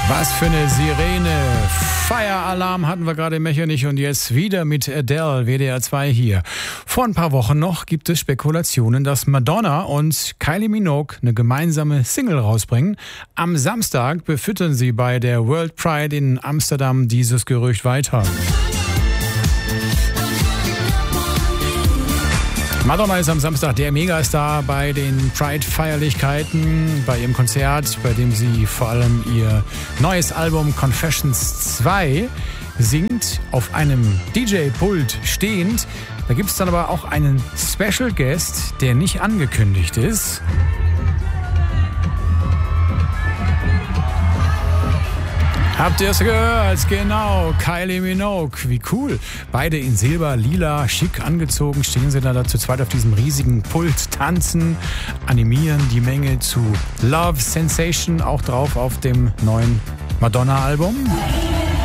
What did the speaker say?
Was für eine Sirene. Fire Alarm hatten wir gerade im Mechernich und jetzt wieder mit Adele, WDR 2 hier. Vor ein paar Wochen noch gibt es Spekulationen, dass Madonna und Kylie Minogue eine gemeinsame Single rausbringen. Am Samstag befüttern sie bei der World Pride in Amsterdam dieses Gerücht weiter. Madonna ist am Samstag der Megastar bei den Pride-Feierlichkeiten, bei ihrem Konzert, bei dem sie vor allem ihr neues Album Confessions 2 singt, auf einem DJ-Pult stehend. Da gibt es dann aber auch einen Special Guest, der nicht angekündigt ist. Habt ihr es gehört? Genau, Kylie Minogue. Wie cool. Beide in Silber, Lila, schick angezogen stehen sie da zu zweit auf diesem riesigen Pult, tanzen, animieren die Menge zu Love Sensation, auch drauf auf dem neuen Madonna-Album.